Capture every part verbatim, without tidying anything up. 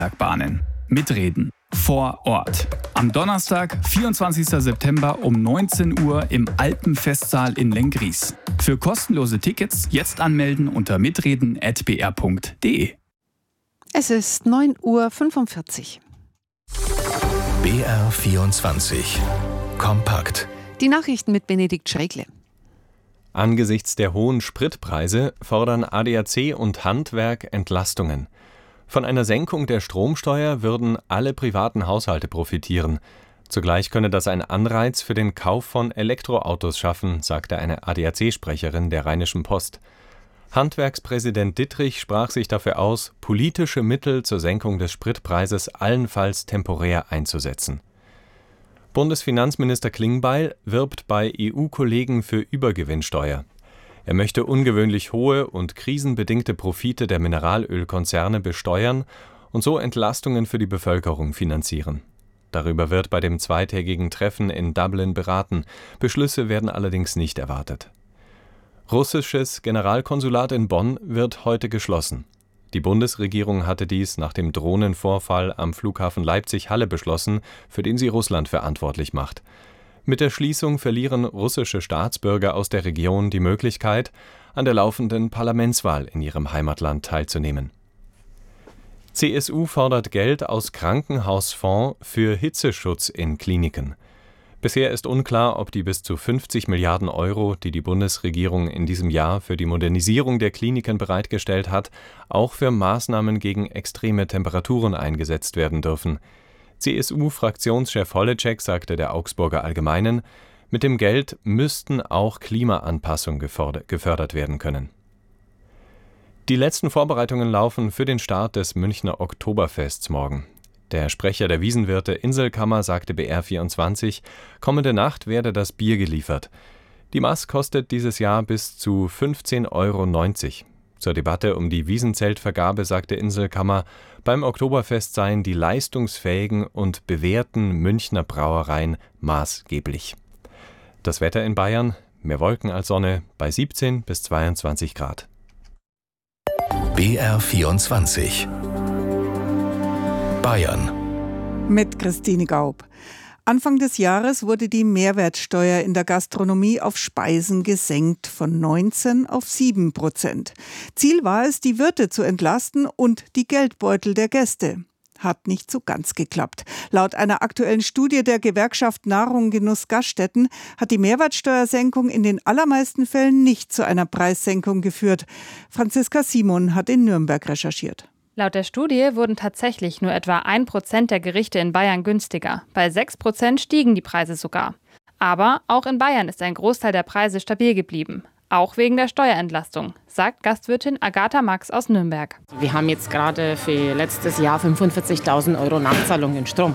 Bahnen. Mitreden. Vor Ort. Am Donnerstag, vierundzwanzigster September um neunzehn Uhr im Alpenfestsaal in Lenggries. Für kostenlose Tickets jetzt anmelden unter mitreden at b r punkt d e. Es ist neun Uhr fünfundvierzig. B R vierundzwanzig. Kompakt. Die Nachrichten mit Benedikt Schregle. Angesichts der hohen Spritpreise fordern A D A C und Handwerk Entlastungen. Von einer Senkung der Stromsteuer würden alle privaten Haushalte profitieren. Zugleich könne das einen Anreiz für den Kauf von Elektroautos schaffen, sagte eine A D A C-Sprecherin der Rheinischen Post. Handwerkspräsident Dittrich sprach sich dafür aus, politische Mittel zur Senkung des Spritpreises allenfalls temporär einzusetzen. Bundesfinanzminister Klingbeil wirbt bei E U-Kollegen für Übergewinnsteuer. Er möchte ungewöhnlich hohe und krisenbedingte Profite der Mineralölkonzerne besteuern und so Entlastungen für die Bevölkerung finanzieren. Darüber wird bei dem zweitägigen Treffen in Dublin beraten. Beschlüsse werden allerdings nicht erwartet. Russisches Generalkonsulat in Bonn wird heute geschlossen. Die Bundesregierung hatte dies nach dem Drohnenvorfall am Flughafen Leipzig-Halle beschlossen, für den sie Russland verantwortlich macht. Mit der Schließung verlieren russische Staatsbürger aus der Region die Möglichkeit, an der laufenden Parlamentswahl in ihrem Heimatland teilzunehmen. C S U fordert Geld aus Krankenhausfonds für Hitzeschutz in Kliniken. Bisher ist unklar, ob die bis zu fünfzig Milliarden Euro, die die Bundesregierung in diesem Jahr für die Modernisierung der Kliniken bereitgestellt hat, auch für Maßnahmen gegen extreme Temperaturen eingesetzt werden dürfen. C S U-Fraktionschef Holleczek sagte der Augsburger Allgemeinen, mit dem Geld müssten auch Klimaanpassung gefördert werden können. Die letzten Vorbereitungen laufen für den Start des Münchner Oktoberfests morgen. Der Sprecher der Wiesenwirte Inselkammer sagte B R vierundzwanzig, kommende Nacht werde das Bier geliefert. Die Maß kostet dieses Jahr bis zu fünfzehn Euro neunzig. Zur Debatte um die Wiesenzeltvergabe sagte Inselkammer, beim Oktoberfest seien die leistungsfähigen und bewährten Münchner Brauereien maßgeblich. Das Wetter in Bayern, mehr Wolken als Sonne, bei siebzehn bis zweiundzwanzig Grad. B R vierundzwanzig. Bayern. Mit Christine Gaub. Anfang des Jahres wurde die Mehrwertsteuer in der Gastronomie auf Speisen gesenkt von neunzehn auf sieben Prozent. Ziel war es, die Wirte zu entlasten und die Geldbeutel der Gäste. Hat nicht so ganz geklappt. Laut einer aktuellen Studie der Gewerkschaft Nahrung Genuss Gaststätten hat die Mehrwertsteuersenkung in den allermeisten Fällen nicht zu einer Preissenkung geführt. Franziska Simon hat in Nürnberg recherchiert. Laut der Studie wurden tatsächlich nur etwa ein Prozent der Gerichte in Bayern günstiger. Bei sechs Prozent stiegen die Preise sogar. Aber auch in Bayern ist ein Großteil der Preise stabil geblieben. Auch wegen der Steuerentlastung, sagt Gastwirtin Agatha Max aus Nürnberg. Wir haben jetzt gerade für letztes Jahr fünfundvierzigtausend Euro Nachzahlung in Strom.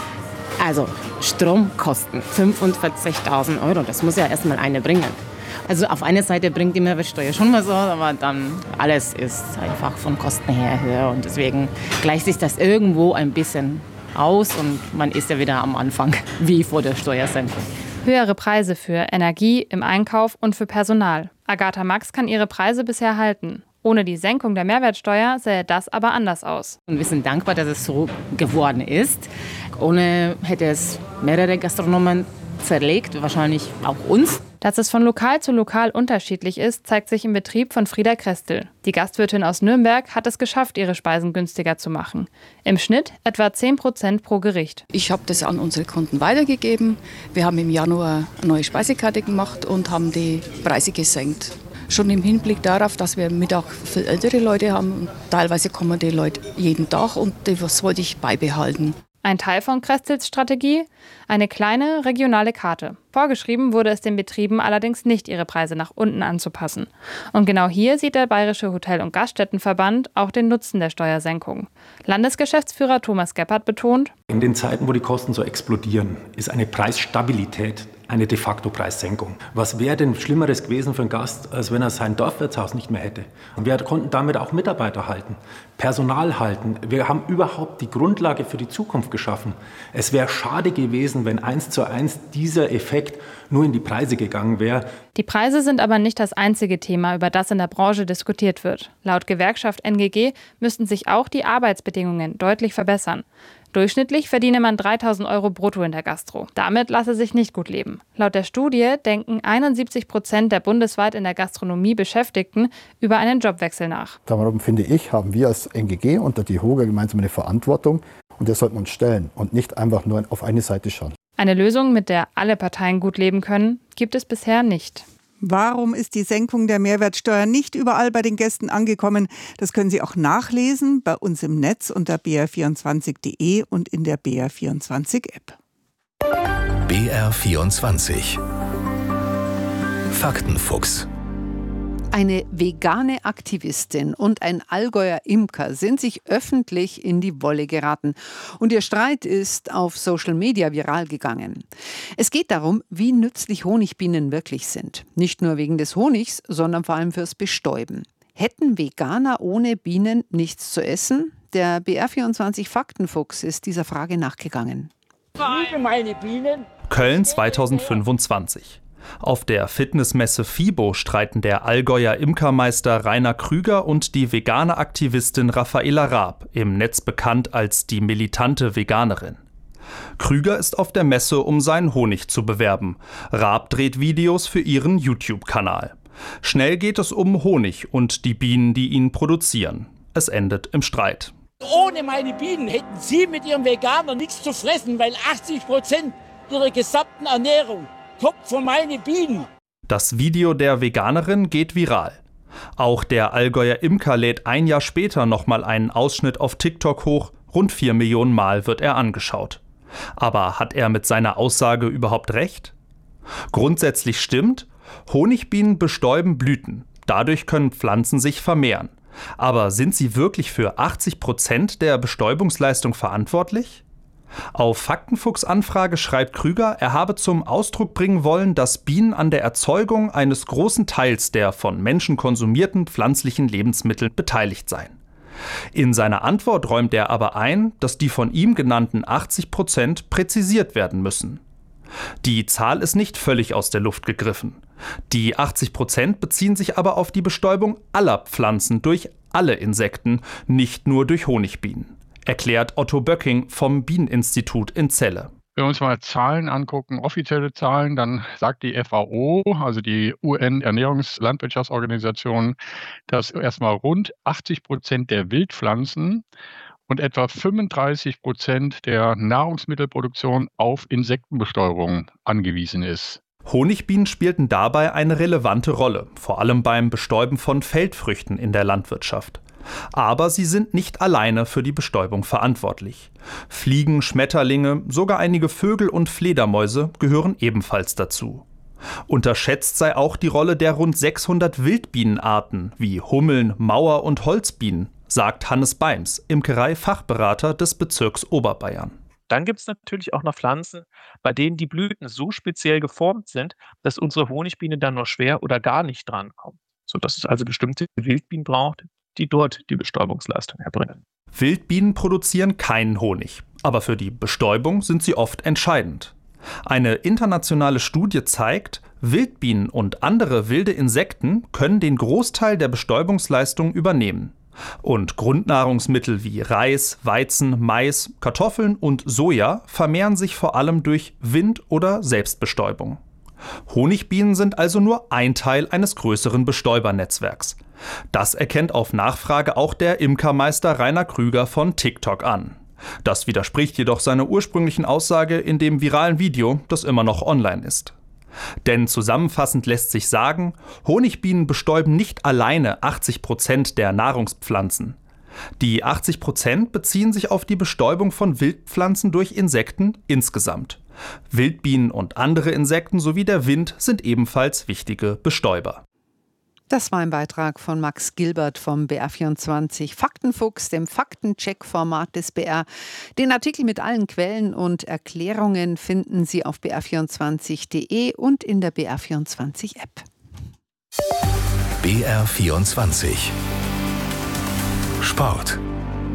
Also Stromkosten, fünfundvierzigtausend Euro, das muss ja erstmal eine bringen. Also auf einer Seite bringt die Mehrwertsteuer schon was, aber dann alles ist einfach von Kosten her höher. Und deswegen gleicht sich das irgendwo ein bisschen aus und man ist ja wieder am Anfang, wie vor der Steuersenkung. Höhere Preise für Energie im Einkauf und für Personal. Agatha Max kann ihre Preise bisher halten. Ohne die Senkung der Mehrwertsteuer sähe das aber anders aus. Und wir sind dankbar, dass es so geworden ist. Ohne hätte es mehrere Gastronomen zerlegt, wahrscheinlich auch uns. Dass es von Lokal zu Lokal unterschiedlich ist, zeigt sich im Betrieb von Frieda Krestel. Die Gastwirtin aus Nürnberg hat es geschafft, ihre Speisen günstiger zu machen. Im Schnitt etwa zehn Prozent pro Gericht. Ich habe das an unsere Kunden weitergegeben. Wir haben im Januar eine neue Speisekarte gemacht und haben die Preise gesenkt. Schon im Hinblick darauf, dass wir Mittag für ältere Leute haben. Teilweise kommen die Leute jeden Tag und das wollte ich beibehalten. Ein Teil von Krestels Strategie? Eine kleine regionale Karte. Vorgeschrieben wurde es den Betrieben allerdings nicht, ihre Preise nach unten anzupassen. Und genau hier sieht der Bayerische Hotel- und Gaststättenverband auch den Nutzen der Steuersenkung. Landesgeschäftsführer Thomas Gebhardt betont: In den Zeiten, wo die Kosten so explodieren, ist eine Preisstabilität eine de facto Preissenkung. Was wäre denn Schlimmeres gewesen für einen Gast, als wenn er sein Dorfwirtshaus nicht mehr hätte? Und wir konnten damit auch Mitarbeiter halten, Personal halten. Wir haben überhaupt die Grundlage für die Zukunft geschaffen. Es wäre schade gewesen, wenn eins zu eins dieser Effekt Effekt nur in die Preise gegangen wäre. Die Preise sind aber nicht das einzige Thema, über das in der Branche diskutiert wird. Laut Gewerkschaft N G G müssten sich auch die Arbeitsbedingungen deutlich verbessern. Durchschnittlich verdiene man dreitausend Euro brutto in der Gastro. Damit lasse sich nicht gut leben. Laut der Studie denken einundsiebzig Prozent der bundesweit in der Gastronomie Beschäftigten über einen Jobwechsel nach. Darum finde ich, haben wir als N G G und der DEHOGA gemeinsam eine Verantwortung und der sollten wir uns stellen und nicht einfach nur auf eine Seite schauen. Eine Lösung, mit der alle Parteien gut leben können, gibt es bisher nicht. Warum ist die Senkung der Mehrwertsteuer nicht überall bei den Gästen angekommen? Das können Sie auch nachlesen bei uns im Netz unter b r vierundzwanzig punkt d e und in der B R vierundzwanzig App. B R vierundzwanzig Faktenfuchs. Eine vegane Aktivistin und ein Allgäuer Imker sind sich öffentlich in die Wolle geraten. Und ihr Streit ist auf Social Media viral gegangen. Es geht darum, wie nützlich Honigbienen wirklich sind. Nicht nur wegen des Honigs, sondern vor allem fürs Bestäuben. Hätten Veganer ohne Bienen nichts zu essen? Der B R vierundzwanzig Faktenfuchs ist dieser Frage nachgegangen. Ich liebe meine Bienen. Köln zweitausendfünfundzwanzig. Auf der Fitnessmesse FIBO streiten der Allgäuer Imkermeister Rainer Krüger und die vegane Aktivistin Raffaela Raab, im Netz bekannt als die militante Veganerin. Krüger ist auf der Messe, um seinen Honig zu bewerben. Raab dreht Videos für ihren YouTube-Kanal. Schnell geht es um Honig und die Bienen, die ihn produzieren. Es endet im Streit. Ohne meine Bienen hätten Sie mit Ihrem Veganer nichts zu fressen, weil achtzig Prozent Ihrer gesamten Ernährung kommt von meinen Bienen. Das Video der Veganerin geht viral. Auch der Allgäuer Imker lädt ein Jahr später nochmal einen Ausschnitt auf TikTok hoch. Rund vier Millionen Mal wird er angeschaut. Aber hat er mit seiner Aussage überhaupt recht? Grundsätzlich stimmt, Honigbienen bestäuben Blüten. Dadurch können Pflanzen sich vermehren. Aber sind sie wirklich für achtzig Prozent der Bestäubungsleistung verantwortlich? Auf Faktenfuchs-Anfrage schreibt Krüger, er habe zum Ausdruck bringen wollen, dass Bienen an der Erzeugung eines großen Teils der von Menschen konsumierten pflanzlichen Lebensmittel beteiligt seien. In seiner Antwort räumt er aber ein, dass die von ihm genannten achtzig Prozent präzisiert werden müssen. Die Zahl ist nicht völlig aus der Luft gegriffen. Die achtzig Prozent beziehen sich aber auf die Bestäubung aller Pflanzen durch alle Insekten, nicht nur durch Honigbienen. Erklärt Otto Böcking vom Bieneninstitut in Celle. Wenn wir uns mal Zahlen angucken, offizielle Zahlen, dann sagt die F A O, also die U N-Ernährungslandwirtschaftsorganisation, dass erstmal rund achtzig Prozent der Wildpflanzen und etwa fünfunddreißig Prozent der Nahrungsmittelproduktion auf Insektenbestäubung angewiesen ist. Honigbienen spielten dabei eine relevante Rolle, vor allem beim Bestäuben von Feldfrüchten in der Landwirtschaft. Aber sie sind nicht alleine für die Bestäubung verantwortlich. Fliegen, Schmetterlinge, sogar einige Vögel und Fledermäuse gehören ebenfalls dazu. Unterschätzt sei auch die Rolle der rund sechshundert Wildbienenarten wie Hummeln, Mauer- und Holzbienen, sagt Hannes Beims, Imkerei-Fachberater des Bezirks Oberbayern. Dann gibt es natürlich auch noch Pflanzen, bei denen die Blüten so speziell geformt sind, dass unsere Honigbiene dann nur schwer oder gar nicht drankommt, sodass es also bestimmte Wildbienen braucht, die dort die Bestäubungsleistung erbringen. Wildbienen produzieren keinen Honig, aber für die Bestäubung sind sie oft entscheidend. Eine internationale Studie zeigt, Wildbienen und andere wilde Insekten können den Großteil der Bestäubungsleistung übernehmen. Und Grundnahrungsmittel wie Reis, Weizen, Mais, Kartoffeln und Soja vermehren sich vor allem durch Wind- oder Selbstbestäubung. Honigbienen sind also nur ein Teil eines größeren Bestäubernetzwerks. Das erkennt auf Nachfrage auch der Imkermeister Rainer Krüger von TikTok an. Das widerspricht jedoch seiner ursprünglichen Aussage in dem viralen Video, das immer noch online ist. Denn zusammenfassend lässt sich sagen, Honigbienen bestäuben nicht alleine achtzig Prozent der Nahrungspflanzen. Die achtzig Prozent beziehen sich auf die Bestäubung von Wildpflanzen durch Insekten insgesamt. Wildbienen und andere Insekten sowie der Wind sind ebenfalls wichtige Bestäuber. Das war ein Beitrag von Max Gilbert vom B R vierundzwanzig Faktenfuchs, dem Faktencheck-Format des B R. Den Artikel mit allen Quellen und Erklärungen finden Sie auf b r vierundzwanzig punkt d e und in der B R vierundzwanzig App. B R vierundzwanzig Sport.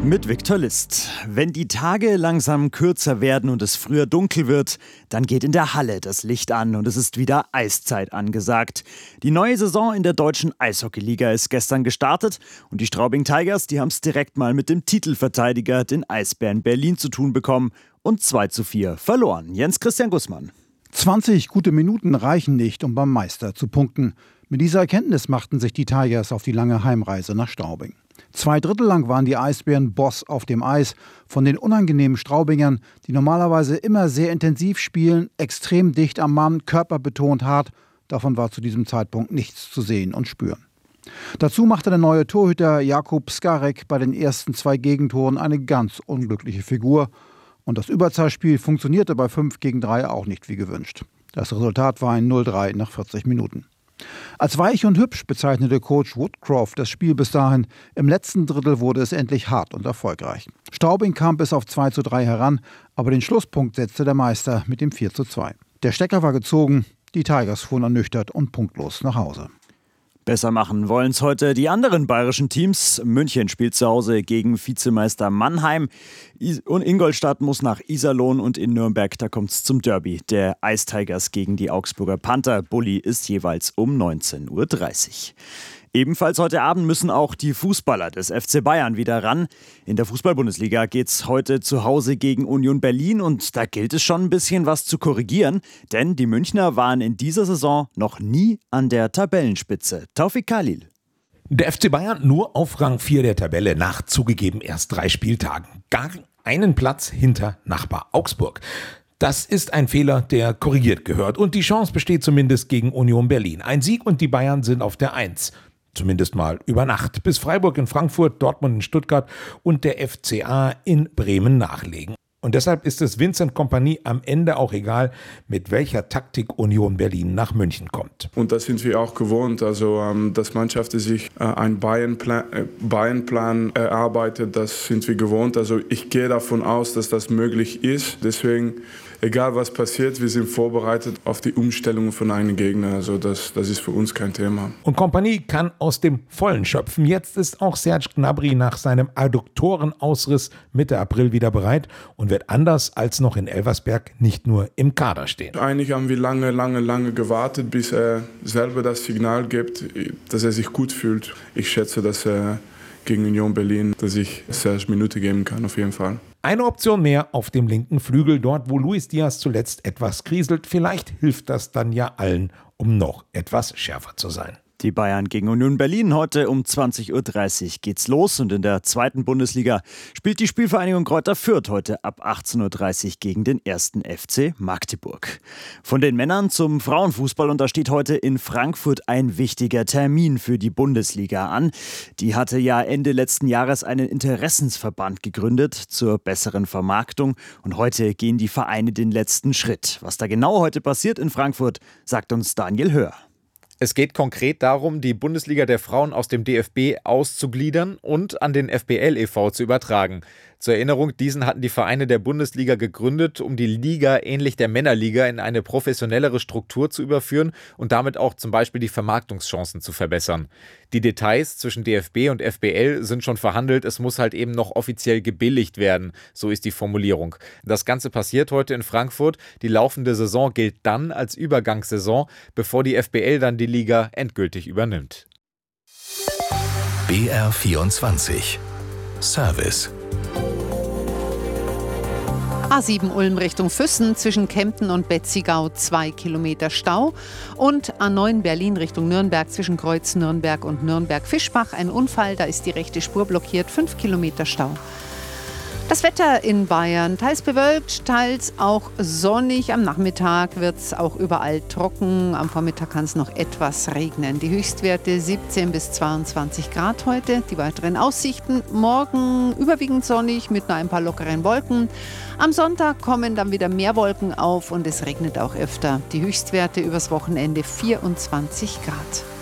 Mit Viktor List. Wenn die Tage langsam kürzer werden und es früher dunkel wird, dann geht in der Halle das Licht an und es ist wieder Eiszeit angesagt. Die neue Saison in der deutschen Eishockeyliga ist gestern gestartet und die Straubing Tigers, die haben es direkt mal mit dem Titelverteidiger, den Eisbären Berlin, zu tun bekommen und zwei zu vier verloren. Jens Christian Gussmann. zwanzig gute Minuten reichen nicht, um beim Meister zu punkten. Mit dieser Erkenntnis machten sich die Tigers auf die lange Heimreise nach Straubing. Zwei Drittel lang waren die Eisbären Boss auf dem Eis. Von den unangenehmen Straubingern, die normalerweise immer sehr intensiv spielen, extrem dicht am Mann, körperbetont hart, davon war zu diesem Zeitpunkt nichts zu sehen und spüren. Dazu machte der neue Torhüter Jakub Skarek bei den ersten zwei Gegentoren eine ganz unglückliche Figur. Und das Überzahlspiel funktionierte bei fünf gegen drei auch nicht wie gewünscht. Das Resultat war ein null drei nach vierzig Minuten. Als weich und hübsch bezeichnete Coach Woodcroft das Spiel bis dahin. Im letzten Drittel wurde es endlich hart und erfolgreich. Straubing kam bis auf zwei zu drei heran, aber den Schlusspunkt setzte der Meister mit dem vier zu zwei. Der Stecker war gezogen, die Tigers fuhren ernüchtert und punktlos nach Hause. Besser machen wollen es heute die anderen bayerischen Teams. München spielt zu Hause gegen Vizemeister Mannheim. Und Ingolstadt muss nach Iserlohn und in Nürnberg, da kommt es zum Derby der Ice Tigers gegen die Augsburger Panther. Bulli ist jeweils um neunzehn Uhr dreißig. Ebenfalls heute Abend müssen auch die Fußballer des F C Bayern wieder ran. In der Fußball-Bundesliga geht's heute zu Hause gegen Union Berlin und da gilt es schon ein bisschen was zu korrigieren, denn die Münchner waren in dieser Saison noch nie an der Tabellenspitze. Taufik Khalil. Der F C Bayern nur auf Rang vier der Tabelle nach zugegeben erst drei Spieltagen. Gar einen Platz hinter Nachbar Augsburg. Das ist ein Fehler, der korrigiert gehört und die Chance besteht zumindest gegen Union Berlin. Ein Sieg und die Bayern sind auf der Eins. Zumindest mal über Nacht, bis Freiburg in Frankfurt, Dortmund in Stuttgart und der F C A in Bremen nachlegen. Und deshalb ist es Vincent Kompany am Ende auch egal, mit welcher Taktik Union Berlin nach München kommt. Und das sind wir auch gewohnt, also ähm, dass Mannschaften sich äh, einen Bayern-Plan, äh, Bayern-Plan erarbeitet, das sind wir gewohnt. Also ich gehe davon aus, dass das möglich ist. Deswegen, egal was passiert, wir sind vorbereitet auf die Umstellung von einem Gegner. Also das, das ist für uns kein Thema. Und Kompany kann aus dem Vollen schöpfen. Jetzt ist auch Serge Gnabry nach seinem Adduktorenausriss Mitte April wieder bereit und wird anders als noch in Elversberg nicht nur im Kader stehen. Eigentlich haben wir lange, lange, lange gewartet, bis er selber das Signal gibt, dass er sich gut fühlt. Ich schätze, dass er gegen Union Berlin, dass ich Serge Minute geben kann, auf jeden Fall. Eine Option mehr auf dem linken Flügel, dort wo Luis Diaz zuletzt etwas kriselt. Vielleicht hilft das dann ja allen, um noch etwas schärfer zu sein. Die Bayern gegen Union Berlin. Heute um zwanzig Uhr dreißig geht's los und in der zweiten Bundesliga spielt die Spielvereinigung Greuther Fürth heute ab achtzehn Uhr dreißig gegen den ersten F C Magdeburg. Von den Männern zum Frauenfußball und da steht heute in Frankfurt ein wichtiger Termin für die Bundesliga an. Die hatte ja Ende letzten Jahres einen Interessensverband gegründet zur besseren Vermarktung und heute gehen die Vereine den letzten Schritt. Was da genau heute passiert in Frankfurt, sagt uns Daniel Hör. Es geht konkret darum, die Bundesliga der Frauen aus dem D F B auszugliedern und an den F B L e V zu übertragen. Zur Erinnerung, diesen hatten die Vereine der Bundesliga gegründet, um die Liga ähnlich der Männerliga in eine professionellere Struktur zu überführen und damit auch zum Beispiel die Vermarktungschancen zu verbessern. Die Details zwischen D F B und F B L sind schon verhandelt, es muss halt eben noch offiziell gebilligt werden, so ist die Formulierung. Das Ganze passiert heute in Frankfurt. Die laufende Saison gilt dann als Übergangssaison, bevor die F B L dann die Liga endgültig übernimmt. B R vierundzwanzig Service. A sieben Ulm Richtung Füssen zwischen Kempten und Betzigau zwei Kilometer Stau und A neun Berlin Richtung Nürnberg zwischen Kreuz Nürnberg und Nürnberg-Fischbach ein Unfall, da ist die rechte Spur blockiert, fünf Kilometer Stau. Das Wetter in Bayern, teils bewölkt, teils auch sonnig. Am Nachmittag wird es auch überall trocken. Am Vormittag kann es noch etwas regnen. Die Höchstwerte siebzehn bis zweiundzwanzig Grad heute. Die weiteren Aussichten: morgen überwiegend sonnig mit nur ein paar lockeren Wolken. Am Sonntag kommen dann wieder mehr Wolken auf und es regnet auch öfter. Die Höchstwerte übers Wochenende vierundzwanzig Grad.